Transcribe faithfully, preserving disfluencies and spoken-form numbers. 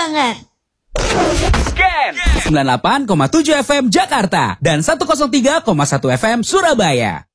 banget. Scan sembilan puluh delapan koma tujuh F M Jakarta dan seratus tiga koma satu F M Surabaya.